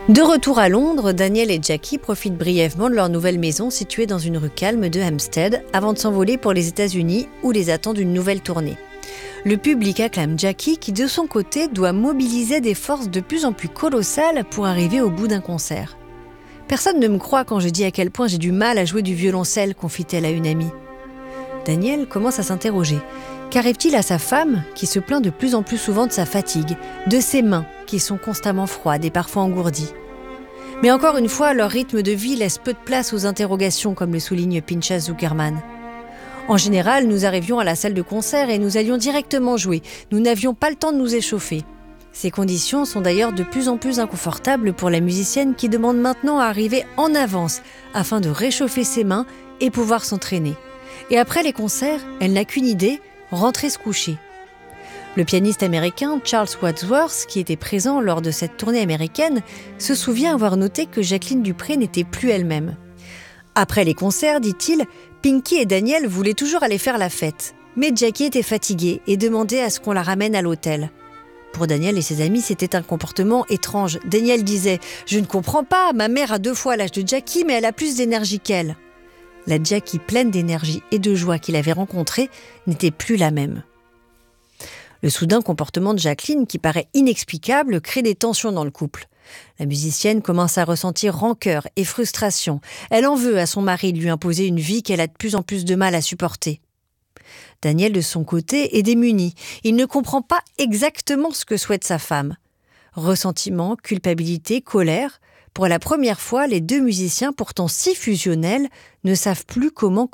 De retour à Londres, Daniel et Jackie profitent brièvement de leur nouvelle maison située dans une rue calme de Hampstead avant de s'envoler pour les États-Unis où les attend une nouvelle tournée. Le public acclame Jackie qui, de son côté, doit mobiliser des forces de plus en plus colossales pour arriver au bout d'un concert. « Personne ne me croit quand je dis à quel point j'ai du mal à jouer du violoncelle », confie-t-elle à une amie. Daniel commence à s'interroger. Qu'arrive-t-il à sa femme qui se plaint de plus en plus souvent de sa fatigue, de ses mains qui sont constamment froides et parfois engourdies? Mais encore une fois, leur rythme de vie laisse peu de place aux interrogations, comme le souligne Pinchas Zuckerman. En général, nous arrivions à la salle de concert et nous allions directement jouer. Nous n'avions pas le temps de nous échauffer. Ces conditions sont d'ailleurs de plus en plus inconfortables pour la musicienne qui demande maintenant à arriver en avance afin de réchauffer ses mains et pouvoir s'entraîner. Et après les concerts, elle n'a qu'une idée, rentrer se coucher. Le pianiste américain Charles Wadsworth, qui était présent lors de cette tournée américaine, se souvient avoir noté que Jacqueline Dupré n'était plus elle-même. Après les concerts, dit-il, Pinky et Daniel voulaient toujours aller faire la fête. Mais Jackie était fatiguée et demandait à ce qu'on la ramène à l'hôtel. Pour Daniel et ses amis, c'était un comportement étrange. Daniel disait « Je ne comprends pas, ma mère a 2 fois l'âge de Jackie, mais elle a plus d'énergie qu'elle. » La Jackie pleine d'énergie et de joie qu'il avait rencontrée n'était plus la même. Le soudain comportement de Jacqueline, qui paraît inexplicable, crée des tensions dans le couple. La musicienne commence à ressentir rancœur et frustration. Elle en veut à son mari de lui imposer une vie qu'elle a de plus en plus de mal à supporter. Daniel, de son côté, est démuni. Il ne comprend pas exactement ce que souhaite sa femme. Ressentiment, culpabilité, colère. Pour la première fois, les 2 musiciens, pourtant si fusionnels, ne savent plus comment